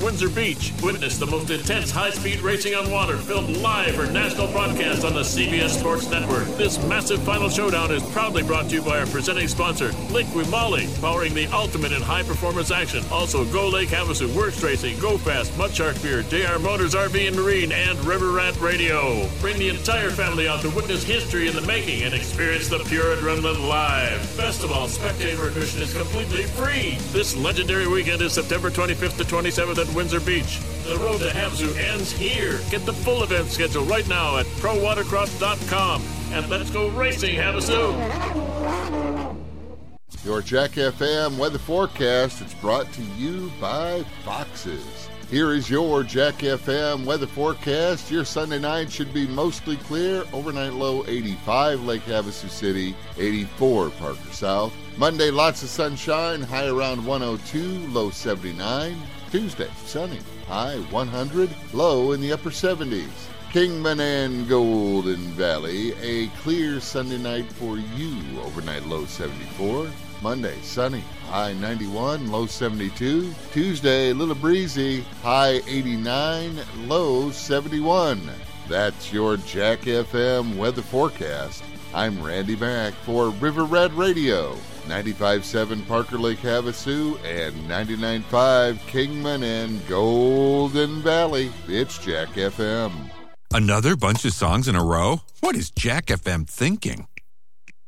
Windsor Beach. Witness the most intense high-speed racing on water filmed live for national broadcast on the CBS Sports Network. This massive final showdown is proudly brought to you by our presenting sponsor, Liqui Moly, powering the ultimate in high-performance action. Also, Go Lake Havasu, Works Racing, Go Fast, Mudshark Beer, JR Motors RV and Marine, and River Rat Radio. Bring the entire family out to witness history in the making and experience the pure adrenaline live. Best of all, spectator admission is completely free. This legendary weekend is September 25th to 27th at Windsor Beach. The road to Havasu ends here. Get the full event schedule right now at prowatercross.com. And let's go racing, Havasu! Your Jack FM weather forecast is brought to you by Foxes. Here is your Jack FM weather forecast. Your Sunday night should be mostly clear. Overnight low 85, Lake Havasu City, 84, Parker South. Monday, lots of sunshine, high around 102, low 79. Tuesday, sunny, high 100, low in the upper 70s. Kingman and Golden Valley, a clear Sunday night for you. Overnight low 74. Monday, sunny, high 91, low 72. Tuesday, a little breezy, high 89, low 71. That's your Jack FM weather forecast. I'm Randy Mack for River Red Radio, 95.7 Parker Lake Havasu and 99.5 Kingman and Golden Valley. It's Jack FM. Another bunch of songs in a row? What is Jack FM thinking?